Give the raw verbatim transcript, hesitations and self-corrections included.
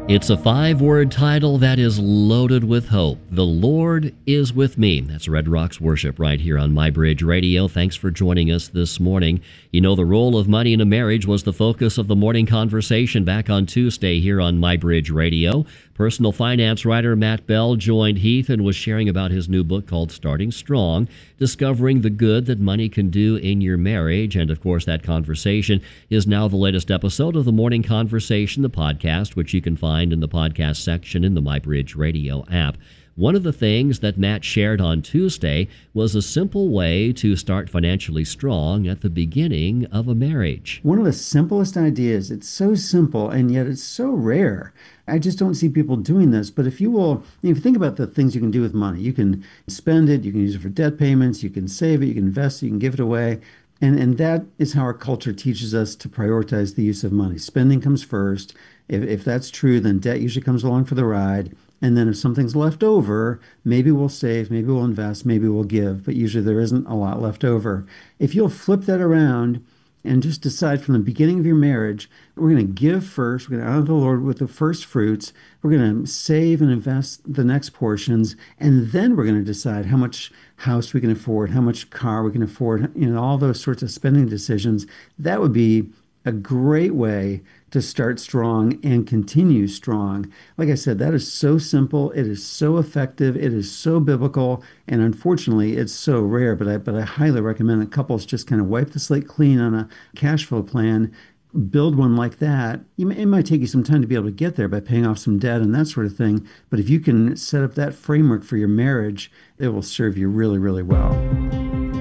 It's a five-word title that is loaded with hope. The Lord is with me. That's Red Rocks Worship right here on MyBridge Radio. Thanks for joining us this morning. You know, the role of money in a marriage was the focus of the morning conversation back on Tuesday here on MyBridge Radio. Personal finance writer Matt Bell joined Heath and was sharing about his new book called Starting Strong, discovering the good that money can do in your marriage. And of course, that conversation is now the latest episode of the Morning Conversation, the podcast, which you can find in the podcast section in the MyBridge Radio app. One of the things that Matt shared on Tuesday was a simple way to start financially strong at the beginning of a marriage. One of the simplest ideas. It's so simple, and yet it's so rare. I just don't see people doing this. But if you will, if you think about the things you can do with money, you can spend it, you can use it for debt payments, you can save it, you can invest it, you can give it away. And, and that is how our culture teaches us to prioritize the use of money. Spending comes first. If, if that's true, then debt usually comes along for the ride. And then if something's left over, maybe we'll save, maybe we'll invest, maybe we'll give, but usually there isn't a lot left over. If you'll flip that around and just decide from the beginning of your marriage, we're going to give first, we're going to honor the Lord with the first fruits, we're going to save and invest the next portions, and then we're going to decide how much house we can afford, how much car we can afford, you know, all those sorts of spending decisions. That would be a great way to start strong and continue strong. Like I said, that is so simple. It is so effective. It is so biblical. And unfortunately, it's so rare. But I, but I highly recommend that couples just kind of wipe the slate clean on a cash flow plan, build one like that. It might take you some time to be able to get there by paying off some debt and that sort of thing. But if you can set up that framework for your marriage, it will serve you really, really well.